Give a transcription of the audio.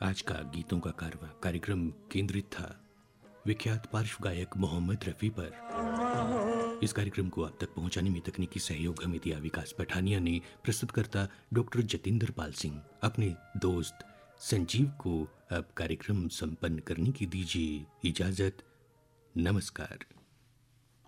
आज का गीतों का कारवां कार्यक्रम केंद्रित था विख्यात पार्श्व गायक मोहम्मद रफी पर। इस कार्यक्रम को आप तक पहुंचाने में तकनीकी सहयोग हमें दिया विकास पठानिया ने। प्रस्तुतकर्ता डॉक्टर जतिंदर पाल सिंह। अपने दोस्त संजीव को अब कार्यक्रम संपन्न करने की दीजिए इजाजत। नमस्कार।